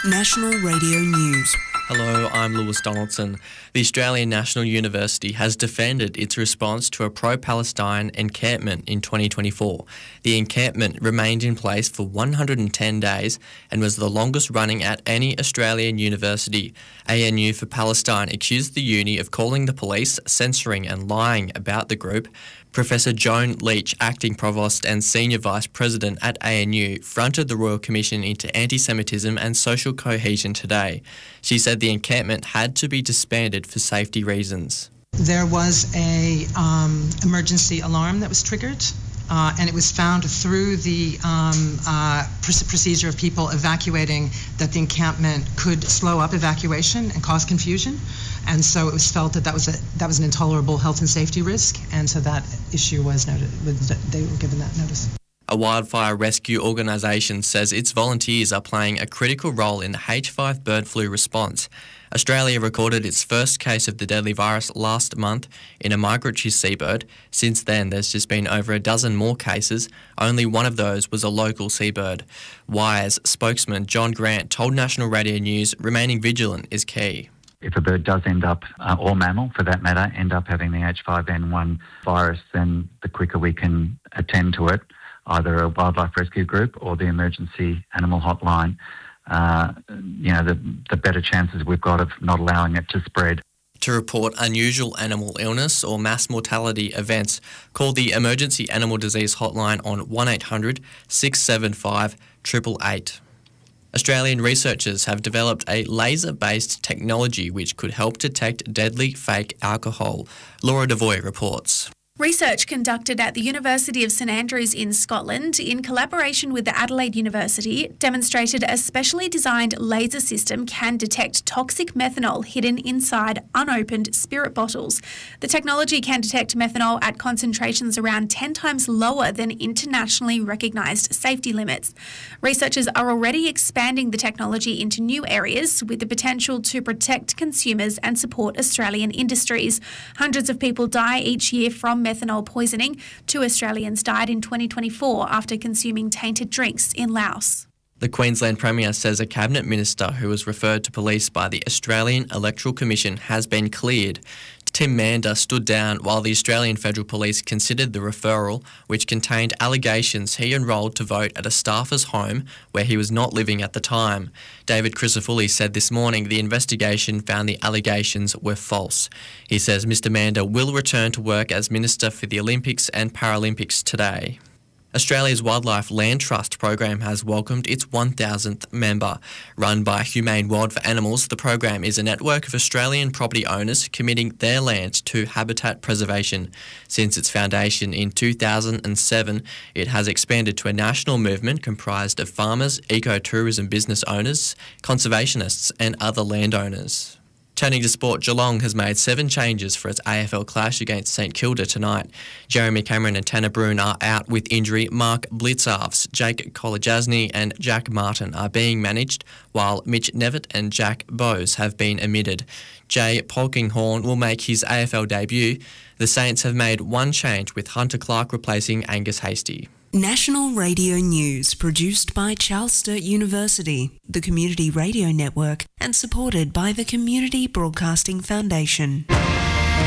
National Radio News. Hello, I'm Lewis Donaldson. The Australian National University has defended its response to a pro-Palestine encampment in 2024. The encampment remained in place for 110 days and was the longest running at any Australian university. ANU for Palestine accused the uni of calling the police, censoring and lying about the group. Professor Joan Leach, Acting Provost and Senior Vice President at ANU, fronted the Royal Commission into Anti-Semitism and Social Cohesion today. She said the encampment had to be disbanded for safety reasons. There was a emergency alarm that was triggered, and it was found through the procedure of people evacuating that the encampment could slow up evacuation and cause confusion. And so it was felt that that was an intolerable health and safety risk, and so that issue was noted. They were given that notice. A wildfire rescue organisation says its volunteers are playing a critical role in the H5 bird flu response. Australia recorded its first case of the deadly virus last month in a migratory seabird. Since then, there's just been over a dozen more cases. Only one of those was a local seabird. Wires spokesman John Grant told National Radio News remaining vigilant is key. If a bird does end up, or mammal for that matter, end up having the H5N1 virus, then the quicker we can attend to it, either a wildlife rescue group or the emergency animal hotline, the better chances we've got of not allowing it to spread. To report unusual animal illness or mass mortality events, call the Emergency Animal Disease Hotline on 1800 675 888. Australian researchers have developed a laser-based technology which could help detect deadly fake alcohol. Laura Devoy reports. Research conducted at the University of St Andrews in Scotland in collaboration with the Adelaide University demonstrated a specially designed laser system can detect toxic methanol hidden inside unopened spirit bottles. The technology can detect methanol at concentrations around 10 times lower than internationally recognised safety limits. Researchers are already expanding the technology into new areas with the potential to protect consumers and support Australian industries. Hundreds of people die each year from methanol poisoning. 2 Australians died in 2024 after consuming tainted drinks in Laos. The Queensland Premier says a Cabinet Minister who was referred to police by the Australian Electoral Commission has been cleared. Tim Mander stood down while the Australian Federal Police considered the referral, which contained allegations he enrolled to vote at a staffer's home where he was not living at the time. David Crisafulli said this morning the investigation found the allegations were false. He says Mr Mander will return to work as Minister for the Olympics and Paralympics today. Australia's Wildlife Land Trust program has welcomed its 1,000th member. Run by Humane World for Animals, the program is a network of Australian property owners committing their land to habitat preservation. Since its foundation in 2007, it has expanded to a national movement comprised of farmers, ecotourism business owners, conservationists and other landowners. Turning to sport, Geelong has made 7 changes for its AFL clash against St Kilda tonight. Jeremy Cameron and Tanner Bruhn are out with injury. Mark Blitzarves, Jake Kolajasny and Jack Martin are being managed, while Mitch Nevitt and Jack Bowes have been omitted. Jay Polkinghorne will make his AFL debut. The Saints have made 1 change, with Hunter Clark replacing Angus Hastie. National Radio News, produced by Charles Sturt University, the Community Radio Network, and supported by the Community Broadcasting Foundation.